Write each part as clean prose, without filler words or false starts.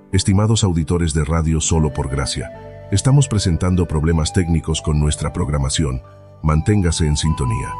Estimados auditores de Radio Solo por Gracia, estamos presentando problemas técnicos con nuestra programación. Manténgase en sintonía.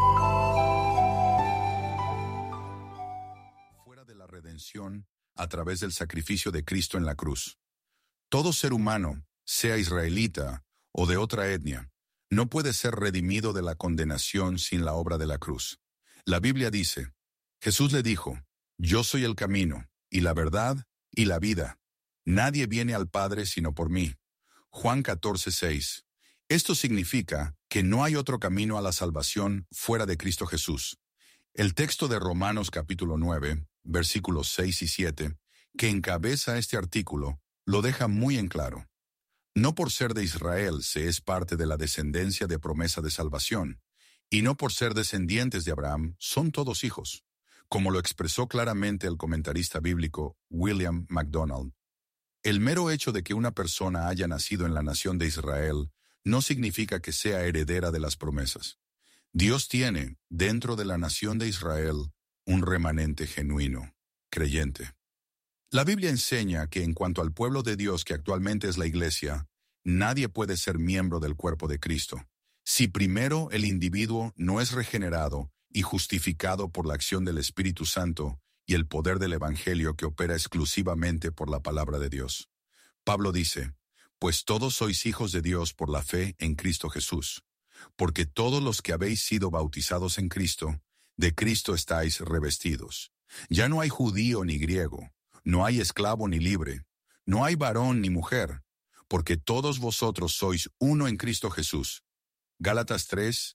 Fuera de la redención a través del sacrificio de Cristo en la cruz. Todo ser humano, sea israelita o de otra etnia, no puede ser redimido de la condenación sin la obra de la cruz. La Biblia dice, Jesús le dijo, yo soy el camino, y la verdad, y la vida. Nadie viene al Padre sino por mí. Juan 14:6. Esto significa que no hay otro camino a la salvación fuera de Cristo Jesús. El texto de Romanos capítulo 9, versículos 6 y 7, que encabeza este artículo, lo deja muy en claro. No por ser de Israel se es parte de la descendencia de promesa de salvación, y no por ser descendientes de Abraham son todos hijos, como lo expresó claramente el comentarista bíblico William MacDonald. El mero hecho de que una persona haya nacido en la nación de Israel no significa que sea heredera de las promesas. Dios tiene, dentro de la nación de Israel, un remanente genuino, creyente. La Biblia enseña que en cuanto al pueblo de Dios que actualmente es la Iglesia, nadie puede ser miembro del cuerpo de Cristo, si primero el individuo no es regenerado y justificado por la acción del Espíritu Santo y el poder del Evangelio que opera exclusivamente por la palabra de Dios. Pablo dice, pues todos sois hijos de Dios por la fe en Cristo Jesús, porque todos los que habéis sido bautizados en Cristo, de Cristo estáis revestidos. Ya no hay judío ni griego, no hay esclavo ni libre, no hay varón ni mujer, porque todos vosotros sois uno en Cristo Jesús. Gálatas 3,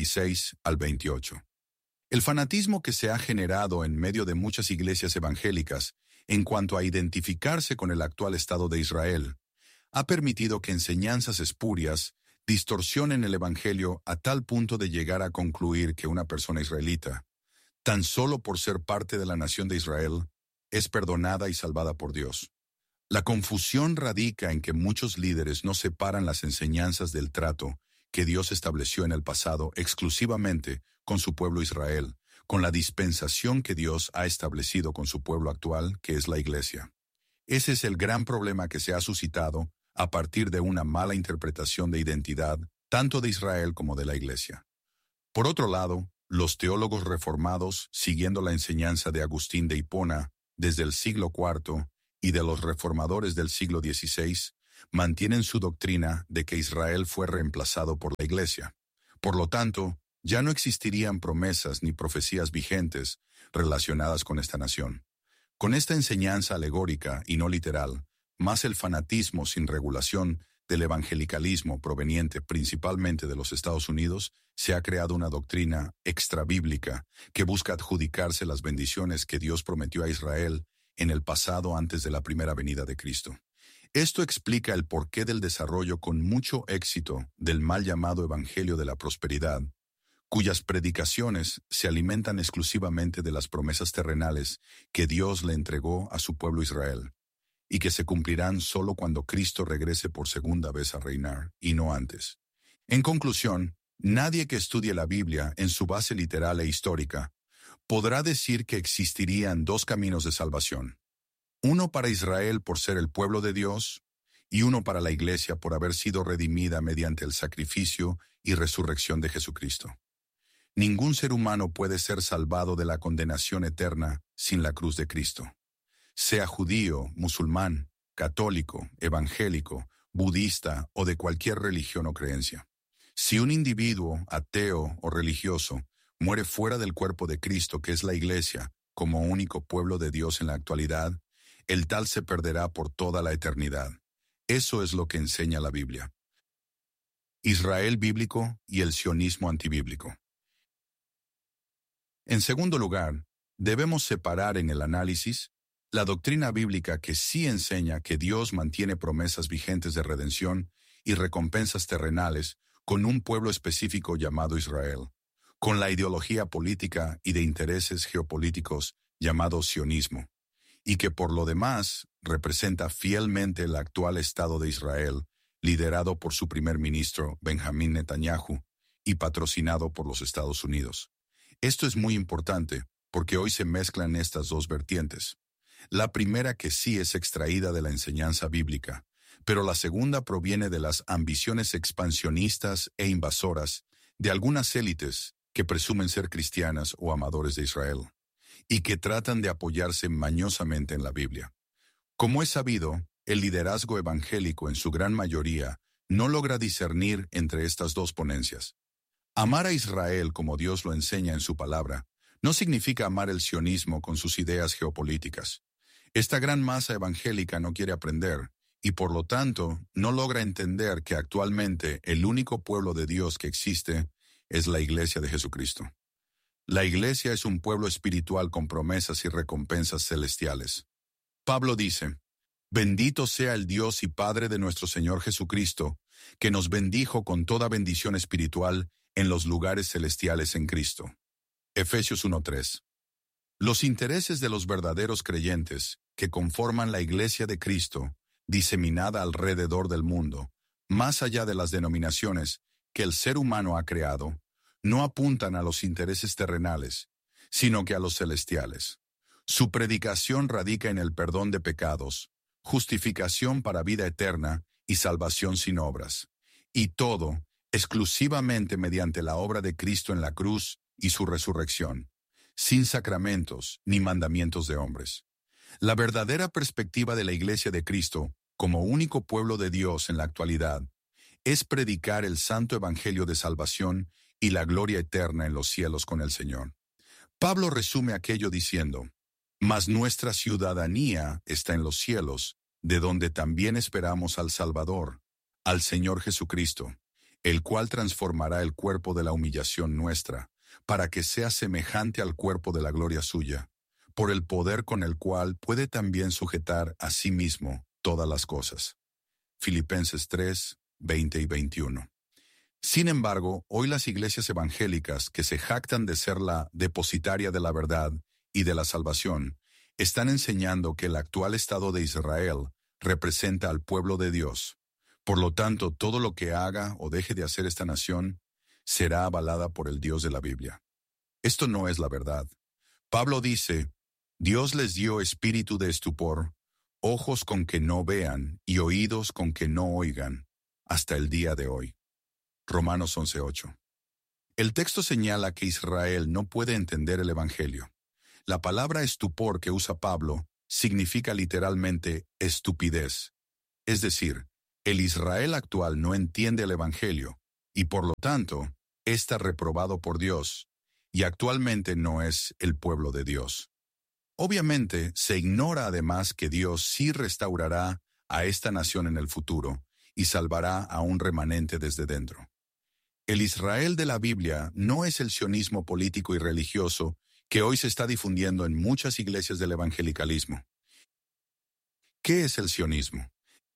26 al 28. El fanatismo que se ha generado en medio de muchas iglesias evangélicas en cuanto a identificarse con el actual Estado de Israel ha permitido que enseñanzas espurias distorsionen el Evangelio a tal punto de llegar a concluir que una persona israelita, tan solo por ser parte de la nación de Israel, es perdonada y salvada por Dios. La confusión radica en que muchos líderes no separan las enseñanzas del trato que Dios estableció en el pasado exclusivamente con su pueblo Israel, con la dispensación que Dios ha establecido con su pueblo actual, que es la Iglesia. Ese es el gran problema que se ha suscitado a partir de una mala interpretación de identidad, tanto de Israel como de la Iglesia. Por otro lado, los teólogos reformados, siguiendo la enseñanza de Agustín de Hipona desde el siglo IV y de los reformadores del siglo XVI, mantienen su doctrina de que Israel fue reemplazado por la Iglesia. Por lo tanto, ya no existirían promesas ni profecías vigentes relacionadas con esta nación. Con esta enseñanza alegórica y no literal, más el fanatismo sin regulación del evangelicalismo proveniente principalmente de los Estados Unidos, se ha creado una doctrina extrabíblica que busca adjudicarse las bendiciones que Dios prometió a Israel en el pasado antes de la primera venida de Cristo. Esto explica el porqué del desarrollo con mucho éxito del mal llamado Evangelio de la Prosperidad, cuyas predicaciones se alimentan exclusivamente de las promesas terrenales que Dios le entregó a su pueblo Israel, y que se cumplirán solo cuando Cristo regrese por segunda vez a reinar, y no antes. En conclusión, nadie que estudie la Biblia en su base literal e histórica podrá decir que existirían dos caminos de salvación. Uno para Israel por ser el pueblo de Dios, y uno para la Iglesia por haber sido redimida mediante el sacrificio y resurrección de Jesucristo. Ningún ser humano puede ser salvado de la condenación eterna sin la cruz de Cristo. Sea judío, musulmán, católico, evangélico, budista o de cualquier religión o creencia. Si un individuo, ateo o religioso, muere fuera del cuerpo de Cristo, que es la Iglesia, como único pueblo de Dios en la actualidad, el tal se perderá por toda la eternidad. Eso es lo que enseña la Biblia. Israel bíblico y el sionismo antibíblico. En segundo lugar, debemos separar en el análisis la doctrina bíblica que sí enseña que Dios mantiene promesas vigentes de redención y recompensas terrenales con un pueblo específico llamado Israel, con la ideología política y de intereses geopolíticos llamado sionismo, y que por lo demás representa fielmente el actual Estado de Israel, liderado por su primer ministro Benjamín Netanyahu y patrocinado por los Estados Unidos. Esto es muy importante porque hoy se mezclan estas dos vertientes. La primera que sí es extraída de la enseñanza bíblica, pero la segunda proviene de las ambiciones expansionistas e invasoras de algunas élites que presumen ser cristianas o amadores de Israel, y que tratan de apoyarse mañosamente en la Biblia. Como es sabido, el liderazgo evangélico en su gran mayoría no logra discernir entre estas dos ponencias. Amar a Israel como Dios lo enseña en su palabra no significa amar el sionismo con sus ideas geopolíticas. Esta gran masa evangélica no quiere aprender y por lo tanto no logra entender que actualmente el único pueblo de Dios que existe es la Iglesia de Jesucristo. La Iglesia es un pueblo espiritual con promesas y recompensas celestiales. Pablo dice: Bendito sea el Dios y Padre de nuestro Señor Jesucristo, que nos bendijo con toda bendición espiritual en los lugares celestiales en Cristo. Efesios 1:3. Los intereses de los verdaderos creyentes, que conforman la Iglesia de Cristo, diseminada alrededor del mundo, más allá de las denominaciones que el ser humano ha creado, no apuntan a los intereses terrenales, sino que a los celestiales. Su predicación radica en el perdón de pecados, justificación para vida eterna y salvación sin obras. Y todo, exclusivamente mediante la obra de Cristo en la cruz y su resurrección, sin sacramentos ni mandamientos de hombres. La verdadera perspectiva de la Iglesia de Cristo, como único pueblo de Dios en la actualidad, es predicar el santo evangelio de salvación y la gloria eterna en los cielos con el Señor. Pablo resume aquello diciendo: Mas nuestra ciudadanía está en los cielos, de donde también esperamos al Salvador, al Señor Jesucristo, el cual transformará el cuerpo de la humillación nuestra, para que sea semejante al cuerpo de la gloria suya, por el poder con el cual puede también sujetar a sí mismo todas las cosas. Filipenses 3, 20 y 21. Sin embargo, hoy las iglesias evangélicas, que se jactan de ser la depositaria de la verdad y de la salvación, están enseñando que el actual estado de Israel representa al pueblo de Dios. Por lo tanto, todo lo que haga o deje de hacer esta nación será avalada por el Dios de la Biblia. Esto no es la verdad. Pablo dice: Dios les dio espíritu de estupor, ojos con que no vean y oídos con que no oigan, hasta el día de hoy. Romanos 11:8. El texto señala que Israel no puede entender el Evangelio. La palabra estupor que usa Pablo significa literalmente estupidez. Es decir, el Israel actual no entiende el Evangelio y por lo tanto está reprobado por Dios y actualmente no es el pueblo de Dios. Obviamente se ignora además que Dios sí restaurará a esta nación en el futuro y salvará a un remanente desde dentro. El Israel de la Biblia no es el sionismo político y religioso que hoy se está difundiendo en muchas iglesias del evangelicalismo. ¿Qué es el sionismo?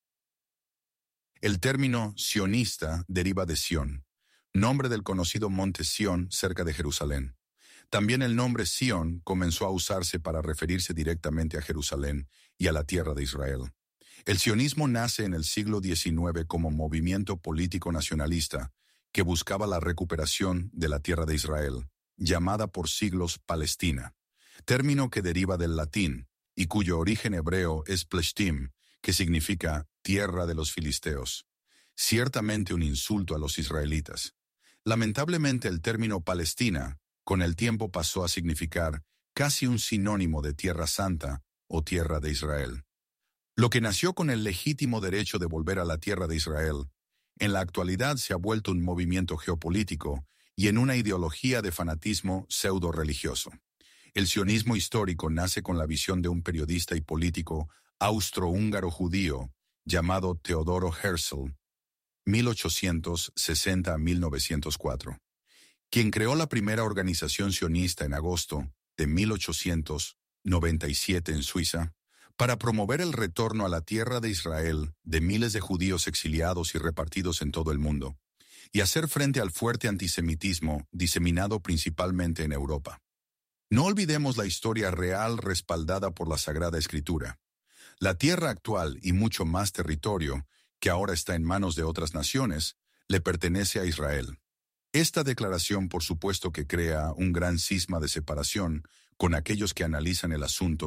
El término sionista deriva de Sión, nombre del conocido monte Sión cerca de Jerusalén. También el nombre Sión comenzó a usarse para referirse directamente a Jerusalén y a la tierra de Israel. El sionismo nace en el siglo XIX como movimiento político nacionalista que buscaba la recuperación de la tierra de Israel, llamada por siglos Palestina, término que deriva del latín y cuyo origen hebreo es pleshtim, que significa tierra de los filisteos, ciertamente un insulto a los israelitas. Lamentablemente el término Palestina con el tiempo pasó a significar casi un sinónimo de Tierra Santa o Tierra de Israel. Lo que nació con el legítimo derecho de volver a la tierra de Israel, en la actualidad se ha vuelto un movimiento geopolítico y en una ideología de fanatismo pseudo-religioso. El sionismo histórico nace con la visión de un periodista y político austrohúngaro judío llamado Teodoro Herzl, 1860 a 1904, quien creó la primera organización sionista en agosto de 1897 en Suiza, para promover el retorno a la tierra de Israel de miles de judíos exiliados y repartidos en todo el mundo, y hacer frente al fuerte antisemitismo diseminado principalmente en Europa. No olvidemos la historia real respaldada por la Sagrada Escritura. La tierra actual y mucho más territorio, que ahora está en manos de otras naciones, le pertenece a Israel. Esta declaración, por supuesto, que crea un gran cisma de separación con aquellos que analizan el asunto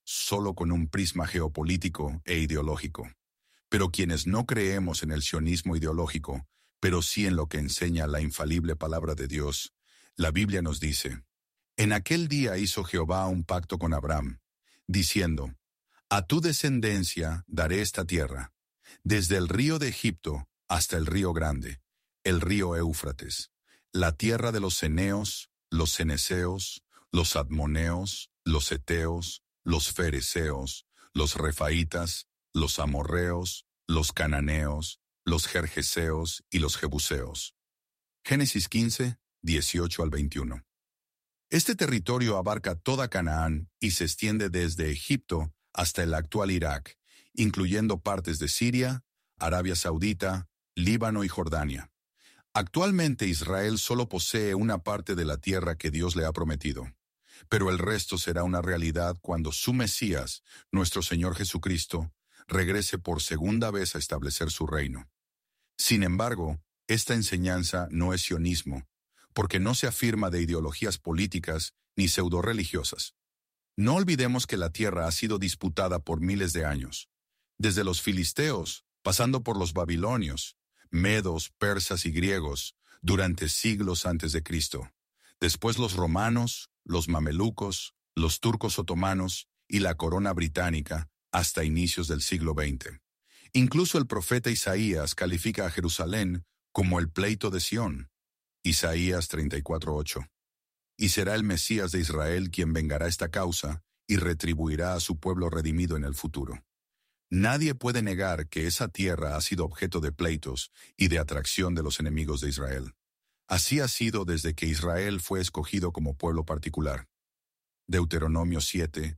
solo con un prisma geopolítico e ideológico. Pero quienes no creemos en el sionismo ideológico, pero sí en lo que enseña la infalible palabra de Dios, la Biblia nos dice: en aquel día hizo Jehová un pacto con Abraham, diciendo: a tu descendencia daré esta tierra, desde el río de Egipto hasta el río grande, el río Éufrates, la tierra de los ceneos, los ceneseos, los admoneos, los heteos, los fereceos, los refaitas, los amorreos, los cananeos, los gergeseos y los jebuseos. Génesis 15, 18 al 21. Este territorio abarca toda Canaán y se extiende desde Egipto hasta el actual Irak, incluyendo partes de Siria, Arabia Saudita, Líbano y Jordania. Actualmente Israel solo posee una parte de la tierra que Dios le ha prometido, pero el resto será una realidad cuando su Mesías, nuestro Señor Jesucristo, regrese por segunda vez a establecer su reino. Sin embargo, esta enseñanza no es sionismo, porque no se afirma de ideologías políticas ni pseudo-religiosas. No olvidemos que la tierra ha sido disputada por miles de años, desde los filisteos, pasando por los babilonios, medos, persas y griegos, durante siglos antes de Cristo. Después los romanos, los mamelucos, los turcos otomanos y la corona británica hasta inicios del siglo XX. Incluso el profeta Isaías califica a Jerusalén como el pleito de Sión. Isaías 34:8. Y será el Mesías de Israel quien vengará esta causa y retribuirá a su pueblo redimido en el futuro. Nadie puede negar que esa tierra ha sido objeto de pleitos y de atracción de los enemigos de Israel. Así ha sido desde que Israel fue escogido como pueblo particular. Deuteronomio 7,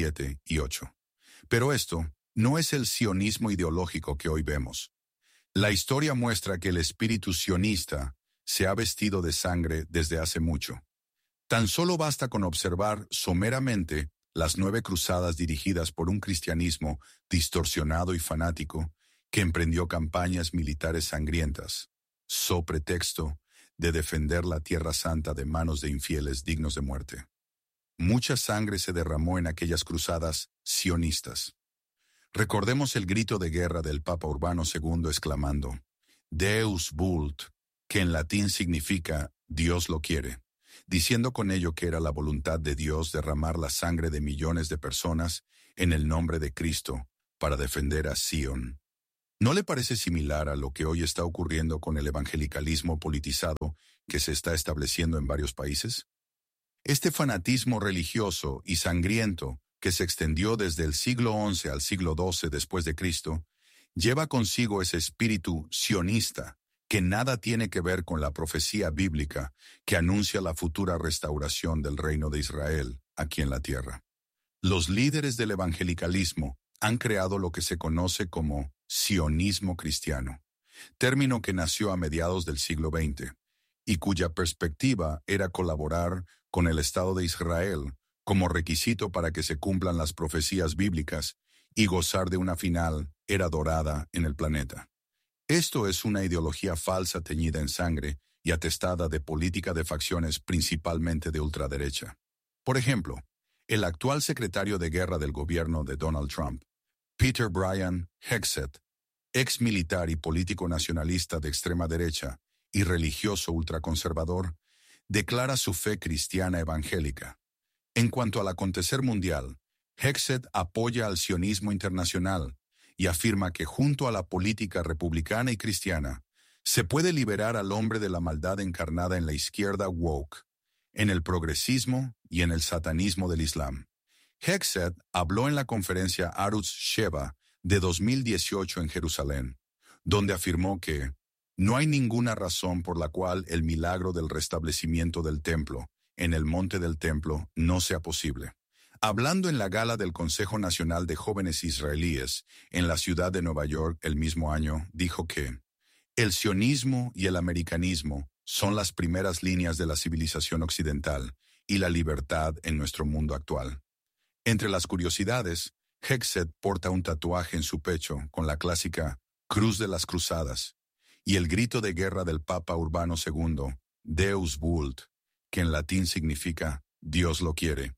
7 y 8. Pero esto no es el sionismo ideológico que hoy vemos. La historia muestra que el espíritu sionista se ha vestido de sangre desde hace mucho. Tan solo basta con observar someramente las 9 cruzadas dirigidas por un cristianismo distorsionado y fanático que emprendió campañas militares sangrientas, so pretexto de defender la Tierra Santa de manos de infieles dignos de muerte. Mucha sangre se derramó en aquellas cruzadas sionistas. Recordemos el grito de guerra del Papa Urbano II exclamando: Deus vult, que en latín significa Dios lo quiere, diciendo con ello que era la voluntad de Dios derramar la sangre de millones de personas en el nombre de Cristo para defender a Sion. ¿No le parece similar a lo que hoy está ocurriendo con el evangelicalismo politizado que se está estableciendo en varios países? Este fanatismo religioso y sangriento que se extendió desde el siglo XI al siglo XII después de Cristo, lleva consigo ese espíritu sionista que nada tiene que ver con la profecía bíblica que anuncia la futura restauración del reino de Israel aquí en la tierra. Los líderes del evangelicalismo han creado lo que se conoce como sionismo cristiano, término que nació a mediados del siglo XX y cuya perspectiva era colaborar con el Estado de Israel como requisito para que se cumplan las profecías bíblicas y gozar de una final era dorada en el planeta. Esto es una ideología falsa teñida en sangre y atestada de política de facciones principalmente de ultraderecha. Por ejemplo, el actual secretario de guerra del gobierno de Donald Trump, Peter Brian Hegseth, ex militar y político nacionalista de extrema derecha y religioso ultraconservador, declara su fe cristiana evangélica. En cuanto al acontecer mundial, Hegseth apoya al sionismo internacional y afirma que junto a la política republicana y cristiana, se puede liberar al hombre de la maldad encarnada en la izquierda woke, en el progresismo y en el satanismo del Islam. Hegseth habló en la conferencia Arutz Sheva de 2018 en Jerusalén, donde afirmó que no hay ninguna razón por la cual el milagro del restablecimiento del templo en el monte del templo no sea posible. Hablando en la gala del Consejo Nacional de Jóvenes Israelíes en la ciudad de Nueva York el mismo año, dijo que el sionismo y el americanismo son las primeras líneas de la civilización occidental y la libertad en nuestro mundo actual. Entre las curiosidades, Hegseth porta un tatuaje en su pecho con la clásica Cruz de las Cruzadas y el grito de guerra del Papa Urbano II, Deus vult, que en latín significa Dios lo quiere,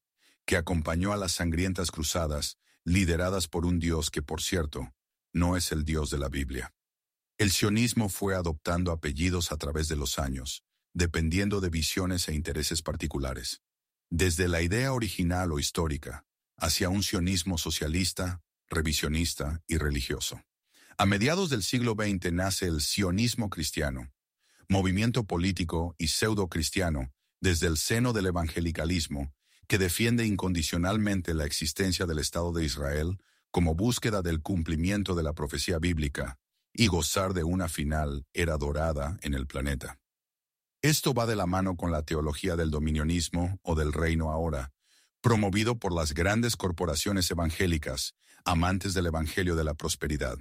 que acompañó a las sangrientas cruzadas, lideradas por un Dios que, por cierto, no es el Dios de la Biblia. El sionismo fue adoptando apellidos a través de los años, dependiendo de visiones e intereses particulares. Desde la idea original o histórica, hacia un sionismo socialista, revisionista y religioso. A mediados del siglo XX nace el sionismo cristiano, movimiento político y pseudo-cristiano desde el seno del evangelicalismo que defiende incondicionalmente la existencia del Estado de Israel como búsqueda del cumplimiento de la profecía bíblica y gozar de una final era dorada en el planeta. Esto va de la mano con la teología del dominionismo o del reino ahora, promovido por las grandes corporaciones evangélicas, amantes del evangelio de la prosperidad.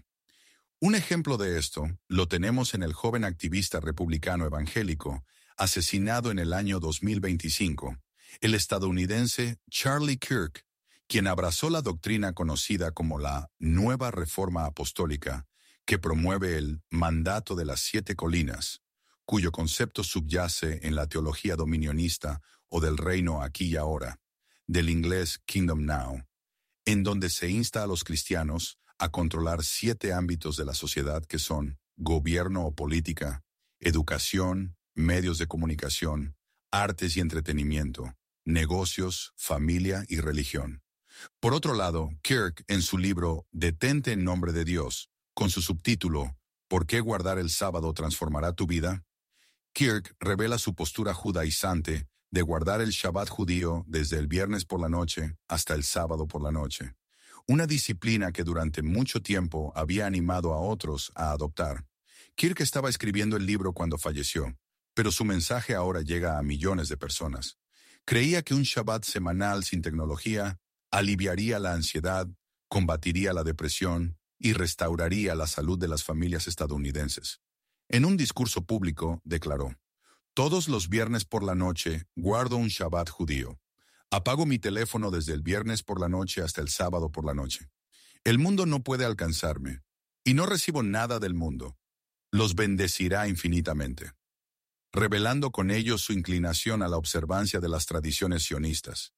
Un ejemplo de esto lo tenemos en el joven activista republicano evangélico, asesinado en el año 2025, el estadounidense Charlie Kirk, quien abrazó la doctrina conocida como la Nueva Reforma Apostólica, que promueve el mandato de las 7 colinas, cuyo concepto subyace en la teología dominionista o del reino aquí y ahora, del inglés Kingdom Now, en donde se insta a los cristianos a controlar 7 ámbitos de la sociedad que son gobierno o política, educación, medios de comunicación, artes y entretenimiento, negocios, familia y religión. Por otro lado, Kirk, en su libro Detente en nombre de Dios, con su subtítulo ¿Por qué guardar el sábado transformará tu vida?, Kirk revela su postura judaizante de guardar el Shabbat judío desde el viernes por la noche hasta el sábado por la noche, una disciplina que durante mucho tiempo había animado a otros a adoptar. Kirk estaba escribiendo el libro cuando falleció, pero su mensaje ahora llega a millones de personas. Creía que un Shabbat semanal sin tecnología aliviaría la ansiedad, combatiría la depresión y restauraría la salud de las familias estadounidenses. En un discurso público, declaró: «Todos los viernes por la noche guardo un Shabbat judío. Apago mi teléfono desde el viernes por la noche hasta el sábado por la noche. El mundo no puede alcanzarme, y no recibo nada del mundo. Los bendecirá infinitamente», revelando con ello su inclinación a la observancia de las tradiciones sionistas.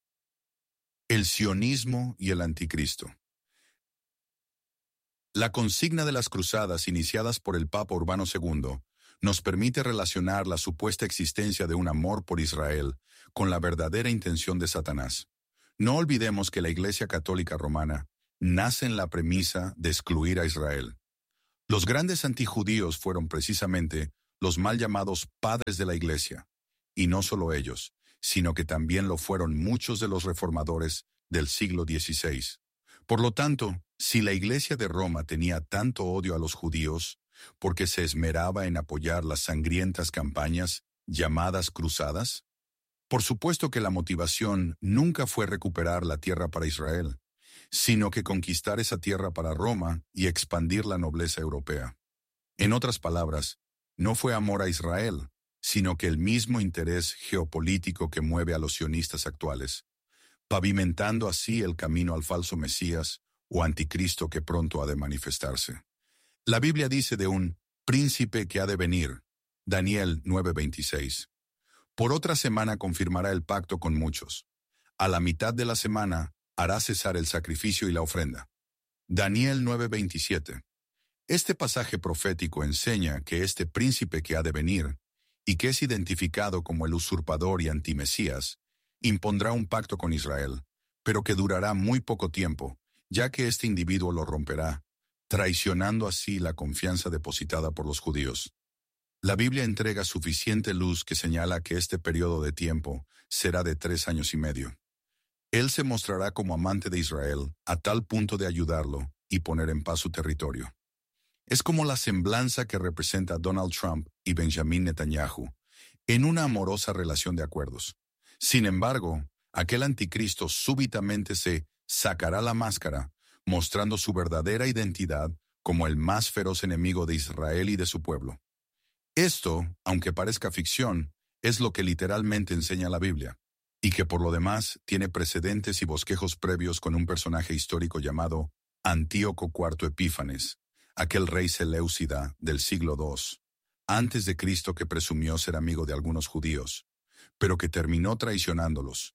El sionismo y el anticristo. La consigna de las cruzadas iniciadas por el Papa Urbano II nos permite relacionar la supuesta existencia de un amor por Israel con la verdadera intención de Satanás. No olvidemos que la Iglesia Católica Romana nace en la premisa de excluir a Israel. Los grandes antijudíos fueron precisamente los mal llamados padres de la Iglesia, y no solo ellos, sino que también lo fueron muchos de los reformadores del siglo XVI. Por lo tanto, si la Iglesia de Roma tenía tanto odio a los judíos porque se esmeraba en apoyar las sangrientas campañas llamadas cruzadas, por supuesto que la motivación nunca fue recuperar la tierra para Israel, sino que conquistar esa tierra para Roma y expandir la nobleza europea. En otras palabras, no fue amor a Israel, sino que el mismo interés geopolítico que mueve a los sionistas actuales, pavimentando así el camino al falso Mesías o anticristo que pronto ha de manifestarse. La Biblia dice de un príncipe que ha de venir, Daniel 9:26. Por otra semana confirmará el pacto con muchos. A la mitad de la semana hará cesar el sacrificio y la ofrenda. Daniel 9:27. Este pasaje profético enseña que este príncipe que ha de venir, y que es identificado como el usurpador y antimesías, impondrá un pacto con Israel, pero que durará muy poco tiempo, ya que este individuo lo romperá, traicionando así la confianza depositada por los judíos. La Biblia entrega suficiente luz que señala que este periodo de tiempo será de 3 años y medio. Él se mostrará como amante de Israel a tal punto de ayudarlo y poner en paz su territorio. Es como la semblanza que representa Donald Trump y Benjamin Netanyahu en una amorosa relación de acuerdos. Sin embargo, aquel anticristo súbitamente se sacará la máscara, mostrando su verdadera identidad como el más feroz enemigo de Israel y de su pueblo. Esto, aunque parezca ficción, es lo que literalmente enseña la Biblia, y que por lo demás tiene precedentes y bosquejos previos con un personaje histórico llamado Antíoco IV Epífanes, aquel rey seleucida del siglo II, antes de Cristo, que presumió ser amigo de algunos judíos, pero que terminó traicionándolos.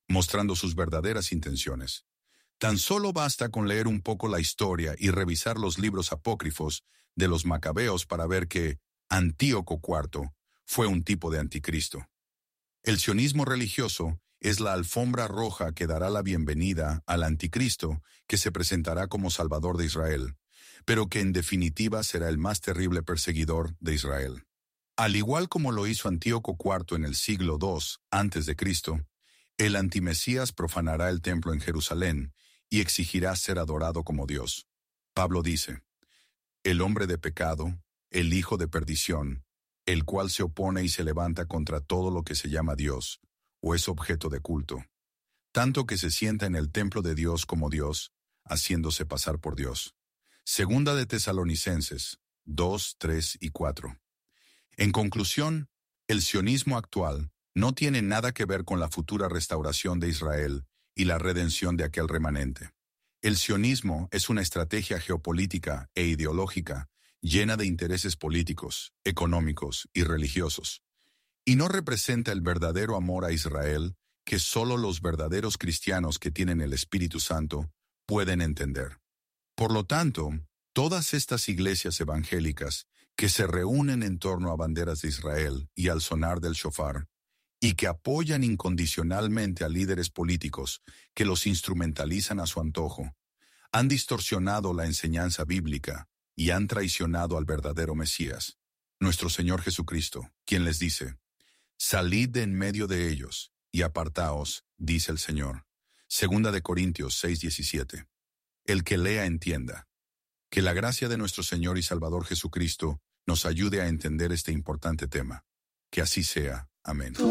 mostrando sus verdaderas intenciones. Tan solo basta con leer un poco la historia y revisar los libros apócrifos de los macabeos para ver que Antíoco IV fue un tipo de anticristo. El sionismo religioso es la alfombra roja que dará la bienvenida al anticristo que se presentará como salvador de Israel, pero que en definitiva será el más terrible perseguidor de Israel. Al igual como lo hizo Antíoco IV en el siglo II a.C., el antimesías profanará el templo en Jerusalén y exigirá ser adorado como Dios. Pablo dice, el hombre de pecado, el hijo de perdición, el cual se opone y se levanta contra todo lo que se llama Dios, o es objeto de culto, tanto que se sienta en el templo de Dios como Dios, haciéndose pasar por Dios. Segunda de Tesalonicenses 2, 3 y 4. En conclusión, el sionismo actual no tiene nada que ver con la futura restauración de Israel y la redención de aquel remanente. El sionismo es una estrategia geopolítica e ideológica llena de intereses políticos, económicos y religiosos, y no representa el verdadero amor a Israel que solo los verdaderos cristianos que tienen el Espíritu Santo pueden entender. Por lo tanto, todas estas iglesias evangélicas que se reúnen en torno a banderas de Israel y al sonar del shofar, y que apoyan incondicionalmente a líderes políticos que los instrumentalizan a su antojo, han distorsionado la enseñanza bíblica y han traicionado al verdadero Mesías, nuestro Señor Jesucristo, quien les dice, «Salid de en medio de ellos y apartaos», dice el Señor. Segunda de Corintios 6:17. El que lea entienda. Que la gracia de nuestro Señor y Salvador Jesucristo nos ayude a entender este importante tema. Que así sea. Amén.